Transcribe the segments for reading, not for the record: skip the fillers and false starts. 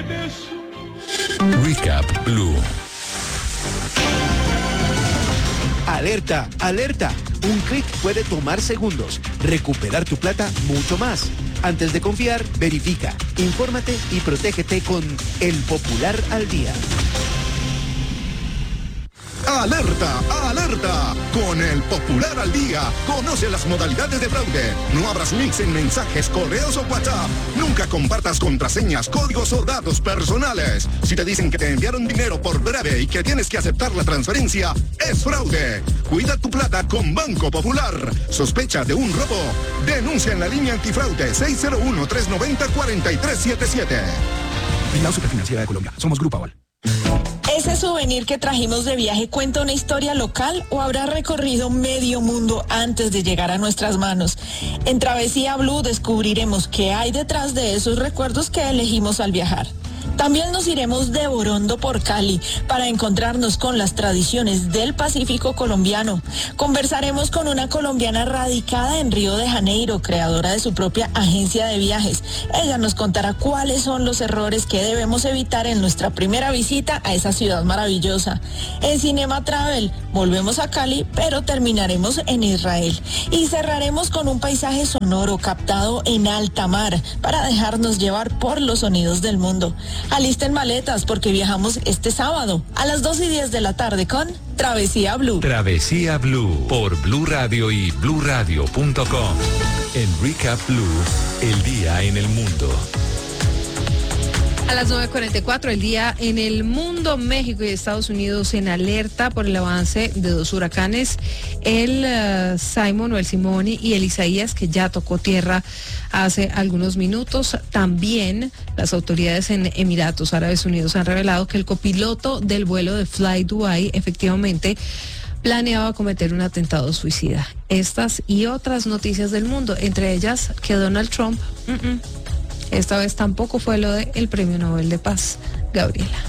Recap Blue. Alerta, alerta. Un clic puede tomar segundos. Recuperar tu plata mucho más. Antes de confiar, verifica, infórmate y protégete con El Popular al Día. ¡Alerta! ¡Alerta! Con El Popular al Día, conoce las modalidades de fraude. No abras links en mensajes, correos o WhatsApp. Nunca compartas contraseñas, códigos o datos personales. Si te dicen que te enviaron dinero por breve y que tienes que aceptar la transferencia, es fraude. Cuida tu plata con Banco Popular. Sospecha de un robo. Denuncia en la línea antifraude 601-390-4377. La Superfinanciera de Colombia. Somos Grupo Aval. ¿Ese souvenir que trajimos de viaje cuenta una historia local o habrá recorrido medio mundo antes de llegar a nuestras manos? En Travesía Blue descubriremos qué hay detrás de esos recuerdos que elegimos al viajar. También nos iremos de Borondo por Cali para encontrarnos con las tradiciones del Pacífico colombiano. Conversaremos con una colombiana radicada en Río de Janeiro, creadora de su propia agencia de viajes. Ella nos contará cuáles son los errores que debemos evitar en nuestra primera visita a esa ciudad maravillosa. En Cinema Travel volvemos a Cali, pero terminaremos en Israel. Y cerraremos con un paisaje sonoro captado en alta mar para dejarnos llevar por los sonidos del mundo. Alisten maletas porque viajamos este sábado a las 2:10 de la tarde con Travesía Blue. Travesía Blue por Blue Radio y bluradio.com. En Recap Blue, el día en el mundo. A las 9:44, el día en el mundo. México y Estados Unidos en alerta por el avance de dos huracanes, el Simon o el Simone y el Isaías, que ya tocó tierra hace algunos minutos. También las autoridades en Emiratos Árabes Unidos han revelado que el copiloto del vuelo de Fly Dubai efectivamente planeaba cometer un atentado suicida. Estas y otras noticias del mundo, entre ellas que Donald Trump esta vez tampoco fue lo del Premio Nobel de Paz. Gabriela.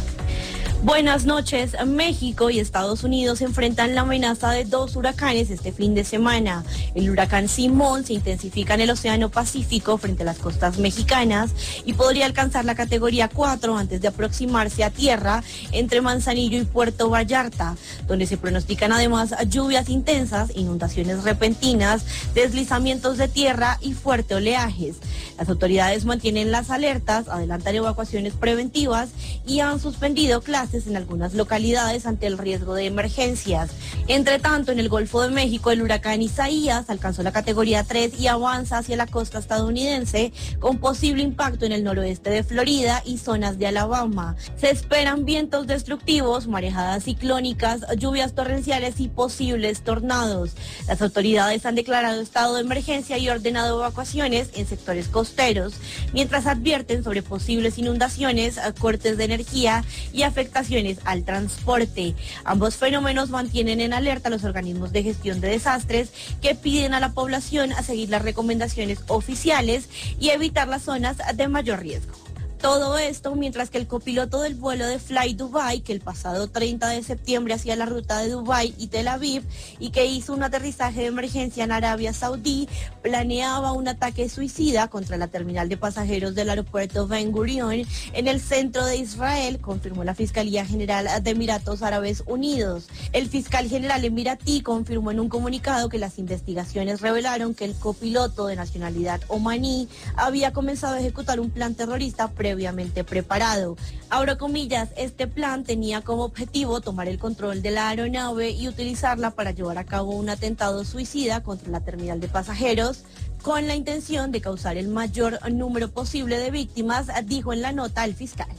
Buenas noches. México y Estados Unidos enfrentan la amenaza de dos huracanes este fin de semana. El huracán Simón se intensifica en el Océano Pacífico frente a las costas mexicanas y podría alcanzar la categoría 4 antes de aproximarse a tierra entre Manzanillo y Puerto Vallarta, donde se pronostican además lluvias intensas, inundaciones repentinas, deslizamientos de tierra y fuertes oleajes. Las autoridades mantienen las alertas, adelantan evacuaciones preventivas y han suspendido clases en algunas localidades ante el riesgo de emergencias. Entre tanto, en el Golfo de México, el huracán Isaías alcanzó la categoría 3 y avanza hacia la costa estadounidense con posible impacto en el noroeste de Florida y zonas de Alabama. Se esperan vientos destructivos, marejadas ciclónicas, lluvias torrenciales y posibles tornados. Las autoridades han declarado estado de emergencia y ordenado evacuaciones en sectores costeros, mientras advierten sobre posibles inundaciones, cortes de energía y afectaciones al transporte. Ambos fenómenos mantienen en alerta a los organismos de gestión de desastres que piden a la población a seguir las recomendaciones oficiales y evitar las zonas de mayor riesgo. Todo esto mientras que el copiloto del vuelo de Fly Dubai, que el pasado 30 de septiembre hacía la ruta de Dubái y Tel Aviv y que hizo un aterrizaje de emergencia en Arabia Saudí, planeaba un ataque suicida contra la terminal de pasajeros del aeropuerto Ben Gurion en el centro de Israel, confirmó la Fiscalía General de Emiratos Árabes Unidos. El fiscal general emiratí confirmó en un comunicado que las investigaciones revelaron que el copiloto de nacionalidad omaní había comenzado a ejecutar un plan terrorista previamente preparado. Abro comillas, este plan tenía como objetivo tomar el control de la aeronave y utilizarla para llevar a cabo un atentado suicida contra la terminal de pasajeros con la intención de causar el mayor número posible de víctimas, dijo en la nota el fiscal.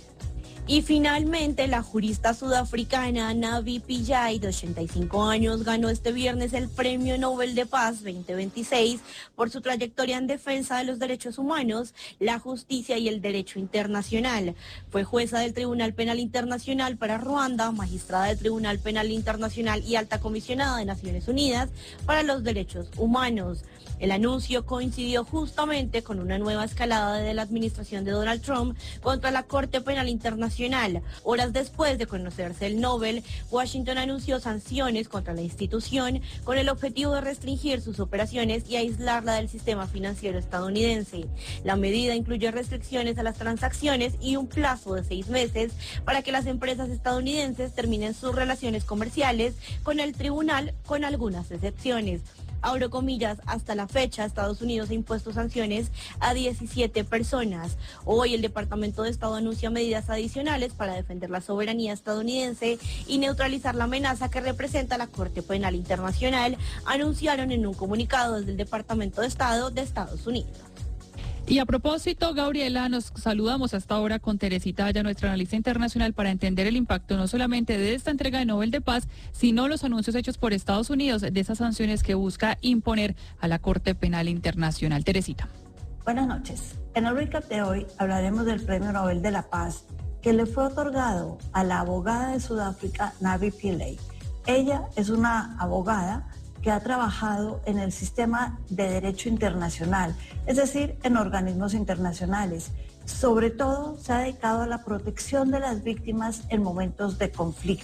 Y finalmente, la jurista sudafricana Navi Pillay, de 85 años, ganó este viernes el Premio Nobel de Paz 2026 por su trayectoria en defensa de los derechos humanos, la justicia y el derecho internacional. Fue jueza del Tribunal Penal Internacional para Ruanda, magistrada del Tribunal Penal Internacional y alta comisionada de Naciones Unidas para los Derechos Humanos. El anuncio coincidió justamente con una nueva escalada de la administración de Donald Trump contra la Corte Penal Internacional internacional. Horas después de conocerse el Nobel, Washington anunció sanciones contra la institución con el objetivo de restringir sus operaciones y aislarla del sistema financiero estadounidense. La medida incluye restricciones a las transacciones y un plazo de 6 meses para que las empresas estadounidenses terminen sus relaciones comerciales con el tribunal, con algunas excepciones. Abro comillas, hasta la fecha Estados Unidos ha impuesto sanciones a 17 personas. Hoy el Departamento de Estado anuncia medidas adicionales para defender la soberanía estadounidense y neutralizar la amenaza que representa la Corte Penal Internacional, anunciaron en un comunicado desde el Departamento de Estado de Estados Unidos. Y a propósito, Gabriela, nos saludamos hasta ahora con Teresita Aya, nuestra analista internacional, para entender el impacto no solamente de esta entrega de Nobel de Paz, sino los anuncios hechos por Estados Unidos de esas sanciones que busca imponer a la Corte Penal Internacional. Teresita. Buenas noches. En el recap de hoy hablaremos del Premio Nobel de la Paz que le fue otorgado a la abogada de Sudáfrica, Navi Pillay. Ella es una abogada que ha trabajado en el sistema de derecho internacional, es decir, en organismos internacionales. Sobre todo se ha dedicado a la protección de las víctimas en momentos de conflicto.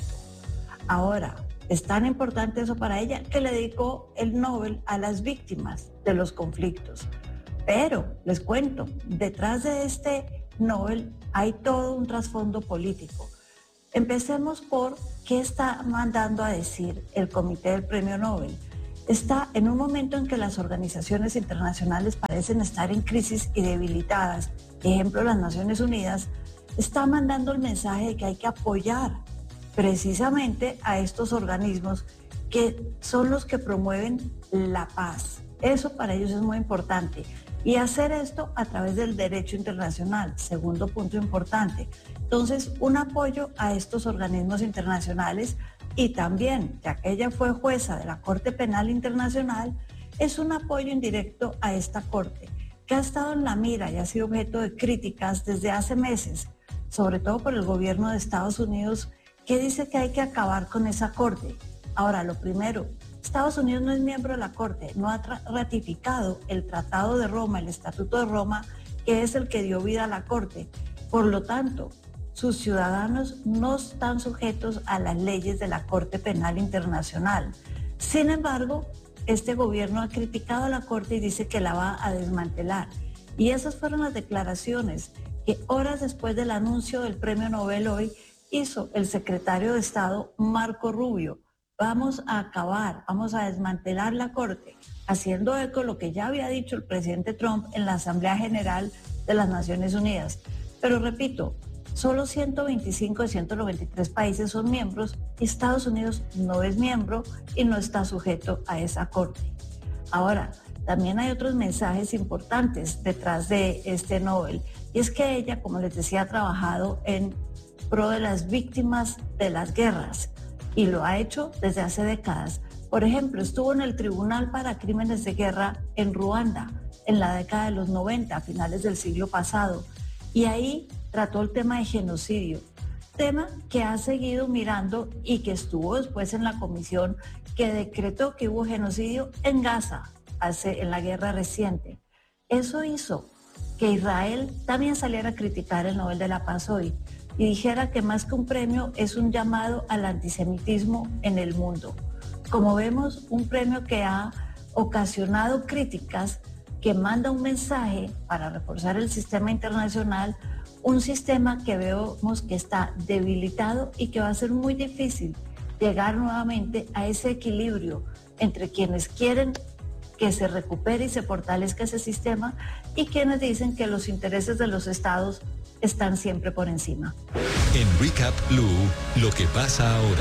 Ahora, es tan importante eso para ella que le dedicó el Nobel a las víctimas de los conflictos. Pero, les cuento, detrás de este Nobel hay todo un trasfondo político. Empecemos por qué está mandando a decir el Comité del Premio Nobel. Está en un momento en que las organizaciones internacionales parecen estar en crisis y debilitadas. Ejemplo, las Naciones Unidas está mandando el mensaje de que hay que apoyar precisamente a estos organismos que son los que promueven la paz. Eso para ellos es muy importante. Y hacer esto a través del derecho internacional, segundo punto importante. Entonces, un apoyo a estos organismos internacionales y también, ya que ella fue jueza de la Corte Penal Internacional, es un apoyo indirecto a esta Corte, que ha estado en la mira y ha sido objeto de críticas desde hace meses, sobre todo por el gobierno de Estados Unidos, que dice que hay que acabar con esa Corte. Ahora, lo primero, Estados Unidos no es miembro de la Corte, no ha ratificado el Tratado de Roma, el Estatuto de Roma, que es el que dio vida a la Corte. Por lo tanto, sus ciudadanos no están sujetos a las leyes de la Corte Penal Internacional. Sin embargo, este gobierno ha criticado a la Corte y dice que la va a desmantelar. Y esas fueron las declaraciones que horas después del anuncio del Premio Nobel hoy hizo el secretario de Estado Marco Rubio. Vamos a acabar, vamos a desmantelar la Corte, haciendo eco lo que ya había dicho el presidente Trump en la Asamblea General de las Naciones Unidas. Pero repito, solo 125 de 193 países son miembros y Estados Unidos no es miembro y no está sujeto a esa Corte. Ahora, también hay otros mensajes importantes detrás de este Nobel, y es que ella, como les decía, ha trabajado en pro de las víctimas de las guerras y lo ha hecho desde hace décadas. Por ejemplo, estuvo en el Tribunal para Crímenes de Guerra en Ruanda en la década de los 90, a finales del siglo pasado, y ahí trató el tema de genocidio, tema que ha seguido mirando y que estuvo después en la comisión que decretó que hubo genocidio en Gaza en la guerra reciente. Eso hizo que Israel también saliera a criticar el Nobel de la Paz hoy y dijera que más que un premio es un llamado al antisemitismo en el mundo. Como vemos, un premio que ha ocasionado críticas, que manda un mensaje para reforzar el sistema internacional, un sistema que vemos que está debilitado y que va a ser muy difícil llegar nuevamente a ese equilibrio entre quienes quieren que se recupere y se fortalezca ese sistema y quienes dicen que los intereses de los estados están siempre por encima. En Recap Blue, lo que pasa ahora.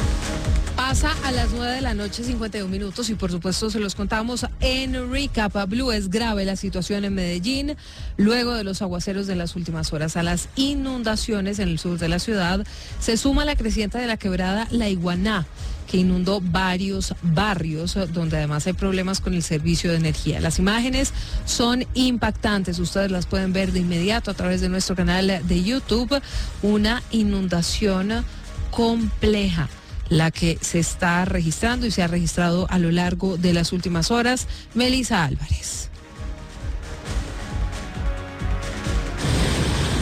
Pasa a las 9 de la noche, 51 minutos, y por supuesto se los contamos en Recap Blue. Es grave la situación en Medellín, luego de los aguaceros de las últimas horas. A las inundaciones en el sur de la ciudad se suma la creciente de la quebrada La Iguaná, que inundó varios barrios, donde además hay problemas con el servicio de energía. Las imágenes son impactantes, ustedes las pueden ver de inmediato a través de nuestro canal de YouTube. Una inundación compleja la que se está registrando y se ha registrado a lo largo de las últimas horas. Melissa Álvarez.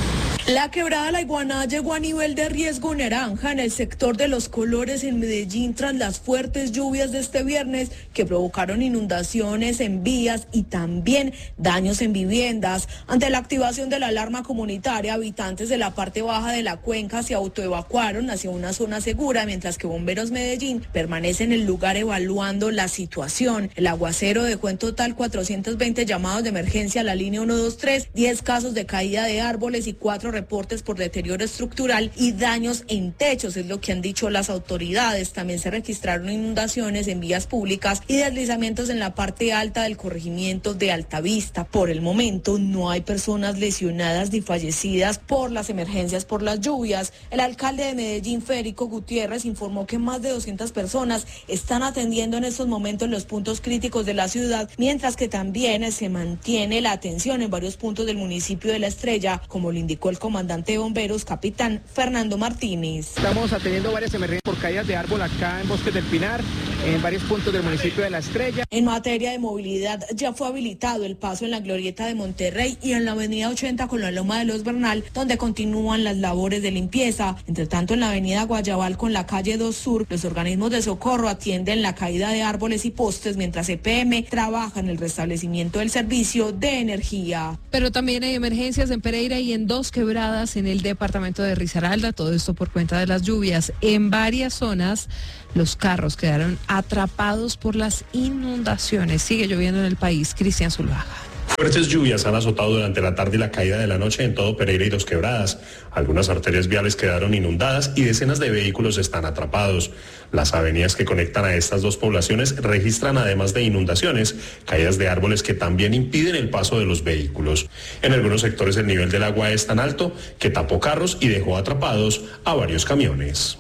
La quebrada La Iguaná llegó a nivel de riesgo naranja en el sector de Los Colores en Medellín tras las fuertes lluvias de este viernes que provocaron inundaciones en vías y también daños en viviendas. Ante la activación de la alarma comunitaria, habitantes de la parte baja de la cuenca se autoevacuaron hacia una zona segura, mientras que Bomberos Medellín permanece en el lugar evaluando la situación. El aguacero dejó en total 420 llamados de emergencia a la línea 123, 10 casos de caída de árboles y 4 reportes por deterioro estructural y daños en techos, es lo que han dicho las autoridades. También se registraron inundaciones en vías públicas y deslizamientos en la parte alta del corregimiento de Altavista. Por el momento no hay personas lesionadas ni fallecidas por las emergencias por las lluvias. El alcalde de Medellín, Federico Gutiérrez, informó que más de 200 personas están atendiendo en estos momentos los puntos críticos de la ciudad, mientras que también se mantiene la atención en varios puntos del municipio de La Estrella, como lo indicó el comandante de bomberos, capitán Fernando Martínez. Estamos atendiendo varias emergencias por caídas de árbol acá en Bosques del Pinar, en varios puntos del municipio de La Estrella. En materia de movilidad, ya fue habilitado el paso en la glorieta de Monterrey y en la avenida 80 con la Loma de los Bernal, donde continúan las labores de limpieza. Entre tanto, en la avenida Guayabal con la calle 2 Sur, los organismos de socorro atienden la caída de árboles y postes, mientras EPM trabaja en el restablecimiento del servicio de energía. Pero también hay emergencias en Pereira y en Dos Quebradas en el departamento de Risaralda, todo esto por cuenta de las lluvias. En varias zonas los carros quedaron atrapados por las inundaciones. Sigue lloviendo en el país. Cristian Zuluaga. Fuertes lluvias han azotado durante la tarde y la caída de la noche en todo Pereira y Dos Quebradas. Algunas arterias viales quedaron inundadas y decenas de vehículos están atrapados. Las avenidas que conectan a estas dos poblaciones registran, además de inundaciones, caídas de árboles que también impiden el paso de los vehículos. En algunos sectores el nivel del agua es tan alto que tapó carros y dejó atrapados a varios camiones.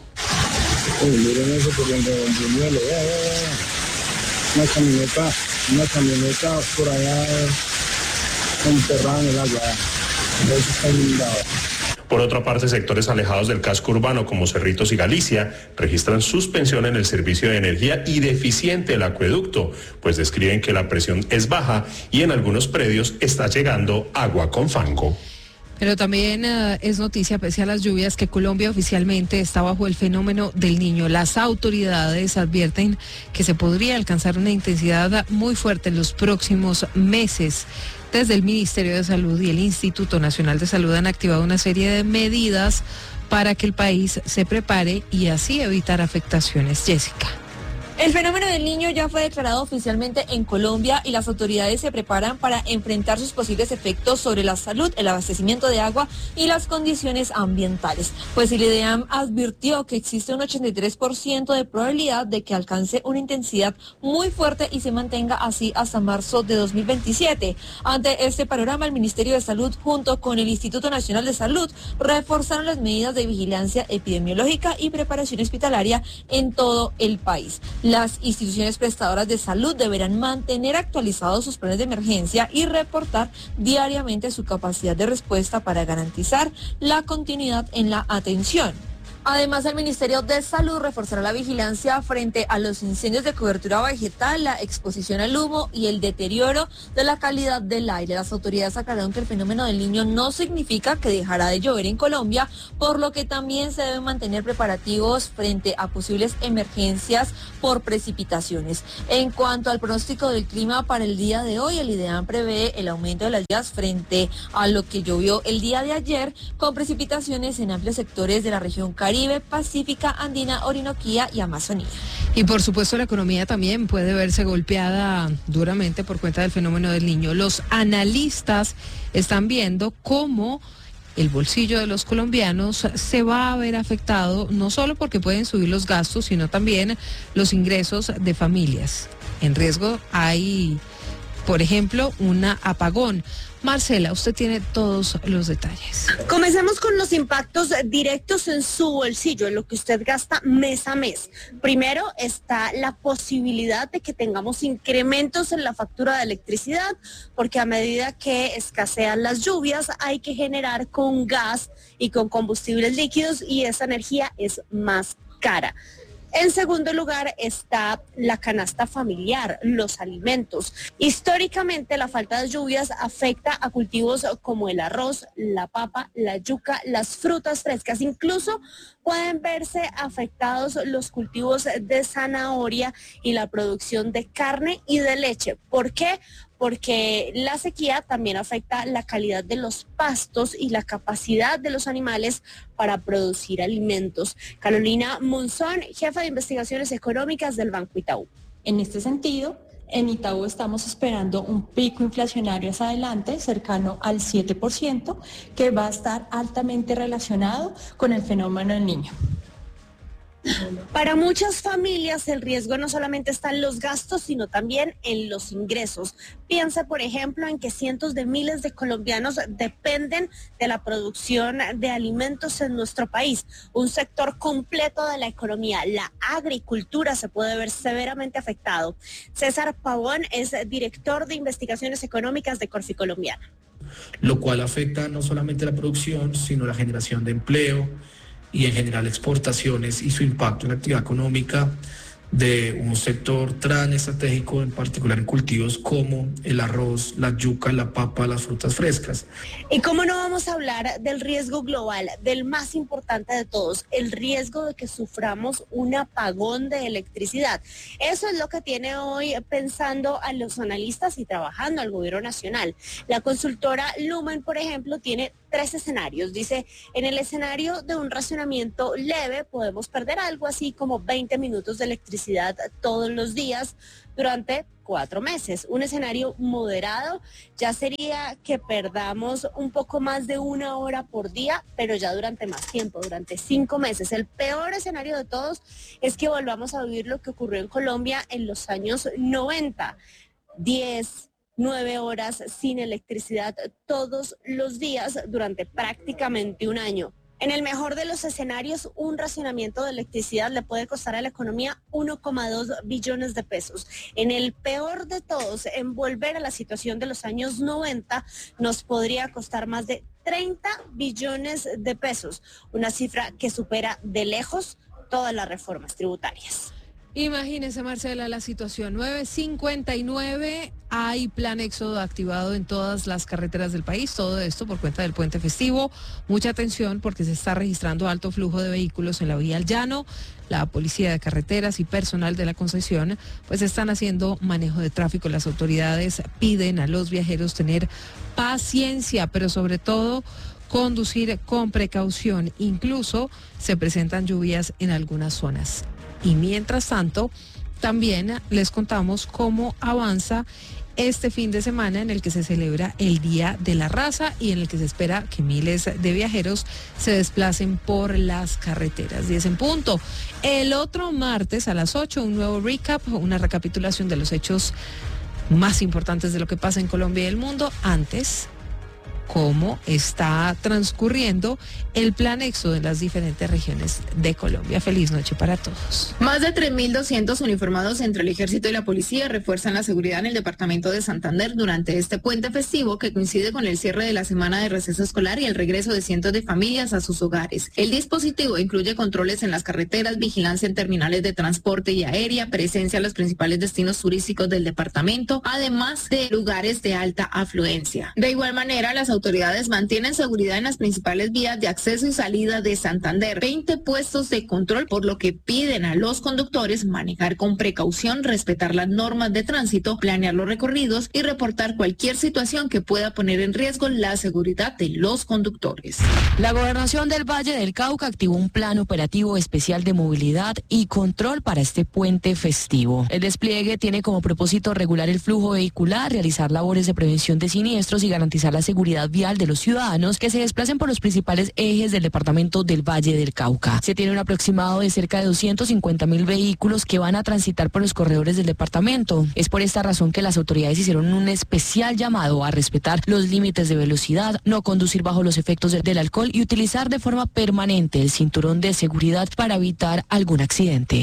Miren eso por donde viene, una camioneta por allá enterrada en el agua, eso está inundado. Por otra parte, sectores alejados del casco urbano como Cerritos y Galicia registran suspensión en el servicio de energía y deficiente el acueducto, pues describen que la presión es baja y en algunos predios está llegando agua con fango. Pero también es noticia, pese a las lluvias, que Colombia oficialmente está bajo el fenómeno del Niño. Las autoridades advierten que se podría alcanzar una intensidad muy fuerte en los próximos meses. Desde el Ministerio de Salud y el Instituto Nacional de Salud han activado una serie de medidas para que el país se prepare y así evitar afectaciones. Jessica. El fenómeno del Niño ya fue declarado oficialmente en Colombia y las autoridades se preparan para enfrentar sus posibles efectos sobre la salud, el abastecimiento de agua y las condiciones ambientales. Pues el IDEAM advirtió que existe un 83% de probabilidad de que alcance una intensidad muy fuerte y se mantenga así hasta marzo de 2027. Ante este panorama, el Ministerio de Salud junto con el Instituto Nacional de Salud reforzaron las medidas de vigilancia epidemiológica y preparación hospitalaria en todo el país. Las instituciones prestadoras de salud deberán mantener actualizados sus planes de emergencia y reportar diariamente su capacidad de respuesta para garantizar la continuidad en la atención. Además, el Ministerio de Salud reforzará la vigilancia frente a los incendios de cobertura vegetal, la exposición al humo y el deterioro de la calidad del aire. Las autoridades aclararon que el fenómeno del Niño no significa que dejará de llover en Colombia, por lo que también se deben mantener preparativos frente a posibles emergencias por precipitaciones. En cuanto al pronóstico del clima para el día de hoy, el IDEAM prevé el aumento de las lluvias frente a lo que llovió el día de ayer, con precipitaciones en amplios sectores de la región Caribe, Pacífica, Andina, Orinoquía y Amazonía. Y por supuesto la economía también puede verse golpeada duramente por cuenta del fenómeno del Niño. Los analistas están viendo cómo el bolsillo de los colombianos se va a ver afectado, no solo porque pueden subir los gastos, sino también los ingresos de familias. En riesgo hay, por ejemplo, un apagón. Marcela, usted tiene todos los detalles. Comencemos con los impactos directos en su bolsillo, en lo que usted gasta mes a mes. Primero está la posibilidad de que tengamos incrementos en la factura de electricidad, porque a medida que escasean las lluvias hay que generar con gas y con combustibles líquidos y esa energía es más cara. En segundo lugar está la canasta familiar, los alimentos. Históricamente la falta de lluvias afecta a cultivos como el arroz, la papa, la yuca, las frutas frescas. Incluso pueden verse afectados los cultivos de zanahoria y la producción de carne y de leche. ¿Por qué? Porque la sequía también afecta la calidad de los pastos y la capacidad de los animales para producir alimentos. Carolina Monzón, jefa de investigaciones económicas del Banco Itaú. En este sentido, en Itaú estamos esperando un pico inflacionario hacia adelante cercano al 7%, que va a estar altamente relacionado con el fenómeno del Niño. Para muchas familias el riesgo no solamente está en los gastos, sino también en los ingresos. Piensa, por ejemplo, en que cientos de miles de colombianos dependen de la producción de alimentos en nuestro país. Un sector completo de la economía, la agricultura, se puede ver severamente afectado. César Pavón es director de investigaciones económicas de Corfi Colombiana. Lo cual afecta no solamente la producción, sino la generación de empleo y en general exportaciones y su impacto en la actividad económica de un sector tan estratégico, en particular en cultivos como el arroz, la yuca, la papa, las frutas frescas. Y cómo no vamos a hablar del riesgo global, del más importante de todos, el riesgo de que suframos un apagón de electricidad. Eso es lo que tiene hoy pensando a los analistas y trabajando al gobierno nacional. La consultora Lumen, por ejemplo, tiene 3 escenarios. Dice, en el escenario de un racionamiento leve podemos perder algo así como 20 minutos de electricidad todos los días durante 4 meses. Un escenario moderado ya sería que perdamos un poco más de 1 hora por día, pero ya durante más tiempo, durante 5 meses. El peor escenario de todos es que volvamos a vivir lo que ocurrió en Colombia en los años 90. 9 horas sin electricidad todos los días durante prácticamente un año. En el mejor de los escenarios, un racionamiento de electricidad le puede costar a la economía 1,2 billones de pesos. En el peor de todos, en volver a la situación de los años 90, nos podría costar más de 30 billones de pesos, una cifra que supera de lejos todas las reformas tributarias. Imagínese, Marcela, la situación. 9:59, hay plan éxodo activado en todas las carreteras del país, todo esto por cuenta del puente festivo. Mucha atención porque se está registrando alto flujo de vehículos en la vía al llano. La policía de carreteras y personal de la concesión pues están haciendo manejo de tráfico. Las autoridades piden a los viajeros tener paciencia, pero sobre todo conducir con precaución. Incluso se presentan lluvias en algunas zonas. Y mientras tanto, también les contamos cómo avanza este fin de semana en el que se celebra el Día de la Raza y en el que se espera que miles de viajeros se desplacen por las carreteras. 10 en punto. El otro martes a las 8, un nuevo recap, una recapitulación de los hechos más importantes de lo que pasa en Colombia y el mundo. Antes, cómo está transcurriendo el plan éxodo en las diferentes regiones de Colombia. Feliz noche para todos. Más de 3.200 uniformados entre el ejército y la policía refuerzan la seguridad en el departamento de Santander durante este puente festivo que coincide con el cierre de la semana de receso escolar y el regreso de cientos de familias a sus hogares. El dispositivo incluye controles en las carreteras, vigilancia en terminales de transporte y aérea, presencia en los principales destinos turísticos del departamento, además de lugares de alta afluencia. De igual manera, las autoridades mantienen seguridad en las principales vías de acceso y salida de Santander. 20 puestos de control, por lo que piden a los conductores manejar con precaución, respetar las normas de tránsito, planear los recorridos y reportar cualquier situación que pueda poner en riesgo la seguridad de los conductores. La Gobernación del Valle del Cauca activó un plan operativo especial de movilidad y control para este puente festivo. El despliegue tiene como propósito regular el flujo vehicular, realizar labores de prevención de siniestros y garantizar la seguridad vial de los ciudadanos que se desplacen por los principales ejes del departamento del Valle del Cauca. Se tiene un aproximado de cerca de 250.000 vehículos que van a transitar por los corredores del departamento. Es por esta razón que las autoridades hicieron un especial llamado a respetar los límites de velocidad, no conducir bajo los efectos del alcohol y utilizar de forma permanente el cinturón de seguridad para evitar algún accidente.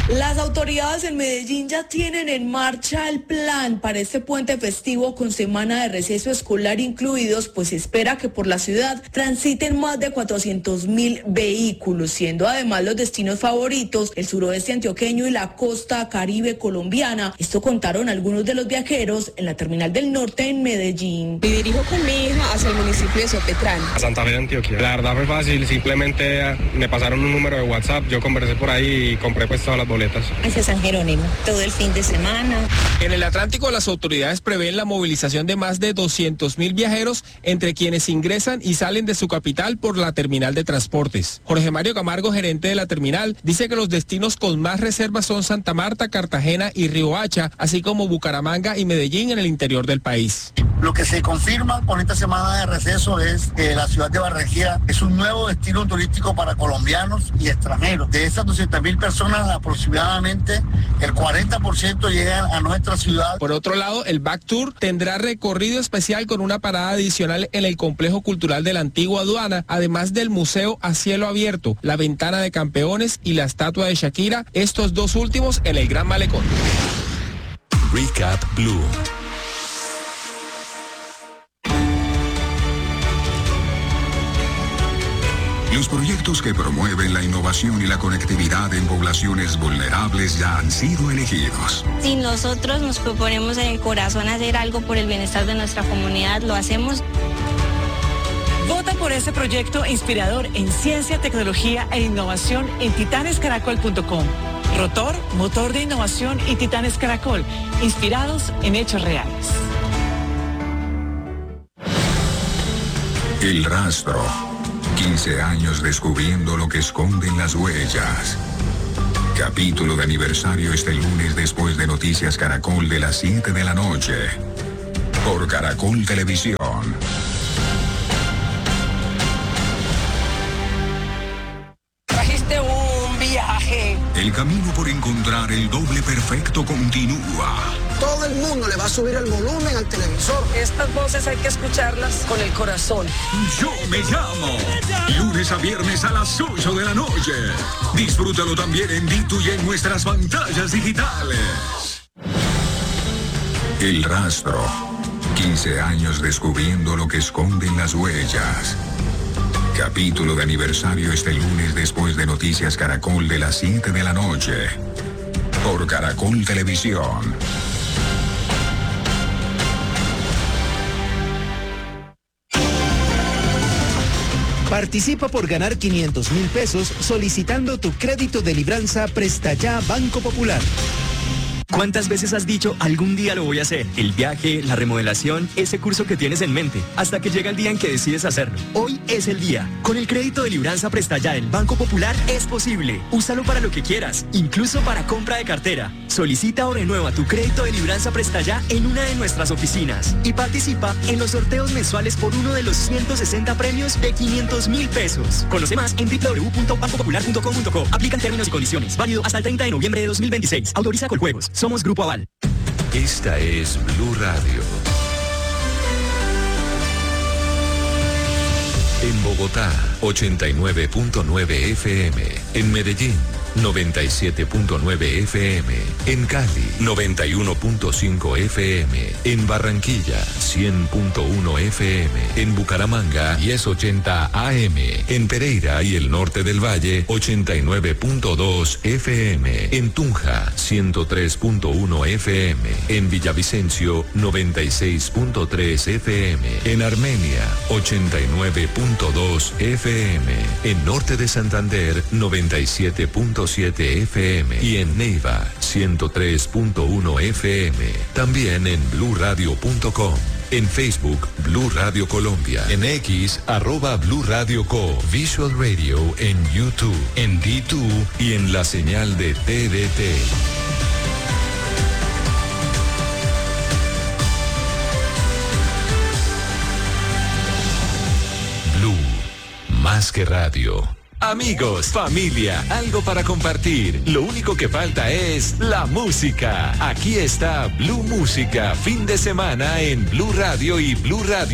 Las autoridades en Medellín ya tienen en marcha el plan para este puente festivo con semana de receso escolar incluidos, pues se espera que por la ciudad transiten más de 400.000 vehículos, siendo además los destinos favoritos el suroeste antioqueño y la costa caribe colombiana. Esto contaron algunos de los viajeros en la terminal del norte en Medellín. Me dirijo con mi hija hacia el municipio de Sopetrán. A Santa Fe de Antioquia. La verdad fue fácil, simplemente me pasaron un número de WhatsApp, yo conversé por ahí y compré pues todas las boletas. Hacia San Jerónimo, todo el fin de semana. En el Atlántico, las autoridades prevén la movilización de más de 200.000 viajeros, entre quienes ingresan y salen de su capital por la terminal de transportes. Jorge Mario Camargo, gerente de la terminal, dice que los destinos con más reservas son Santa Marta, Cartagena y Riohacha, así como Bucaramanga y Medellín en el interior del país. Lo que se confirma con esta semana de receso es que la ciudad de Barranquilla es un nuevo destino turístico para colombianos y extranjeros. De esas 200.000 personas, aproximadamente el 40% llegan a nuestra ciudad. Por otro lado, el Back Tour tendrá recorrido especial con una parada adicional en el complejo cultural de la antigua aduana, además del museo a cielo abierto, la ventana de campeones y la estatua de Shakira, estos dos últimos en el Gran Malecón. Recap Blue. Los proyectos que promueven la innovación y la conectividad en poblaciones vulnerables ya han sido elegidos. Si nosotros nos proponemos en el corazón hacer algo por el bienestar de nuestra comunidad, lo hacemos. Vota por ese proyecto inspirador en ciencia, tecnología e innovación en titanescaracol.com. Rotor, motor de innovación y Titanes Caracol, inspirados en hechos reales. El rastro. 15 años descubriendo lo que esconden las huellas. Capítulo de aniversario este lunes después de Noticias Caracol de las 7 de la noche. Por Caracol Televisión. Trajiste un viaje. El camino por encontrar el doble perfecto continúa. Todo el mundo le va a subir el volumen al televisor. Estas voces hay que escucharlas con el corazón. Yo me llamo. Lunes a viernes a las 8 de la noche. Disfrútalo también en Ditu y en nuestras pantallas digitales. El rastro. 15 años descubriendo lo que esconden las huellas. Capítulo de aniversario este lunes después de Noticias Caracol de las 7 de la noche. Por Caracol Televisión. Participa por ganar 500.000 pesos solicitando tu crédito de libranza Presta Ya Banco Popular. ¿Cuántas veces has dicho algún día lo voy a hacer? El viaje, la remodelación, ese curso que tienes en mente, hasta que llega el día en que decides hacerlo. Hoy es el día. Con el crédito de libranza Presta Ya del Banco Popular es posible. Úsalo para lo que quieras, incluso para compra de cartera. Solicita o renueva tu crédito de libranza Presta Ya en una de nuestras oficinas y participa en los sorteos mensuales por uno de los 160 premios de 500.000 pesos. Conoce más en www.bancopopular.com.co. Aplican términos y condiciones. Válido hasta el 30 de noviembre de 2026. Autoriza Coljuegos. Somos Grupo Aval. Esta es Blue Radio. En Bogotá, 89.9 FM. En Medellín, 97.9 FM. En Cali, 91.5 FM. En Barranquilla, 100.1 FM. En Bucaramanga, 1080 AM. En Pereira y el norte del Valle, 89.2 FM. En Tunja, 103.1 FM. En Villavicencio, 96.3 FM. En Armenia, 89.2 FM. En norte de Santander, 97.7 FM y en Neiva 103.1 FM. También en bluradio.com. En Facebook, Blue Radio Colombia. En X, @Blue Radio Co. Visual Radio en YouTube, en D2 y en la señal de TDT. Blue, más que radio. Amigos, familia, algo para compartir. Lo único que falta es la música. Aquí está Blue Música, fin de semana en Blue Radio y Blue Radio.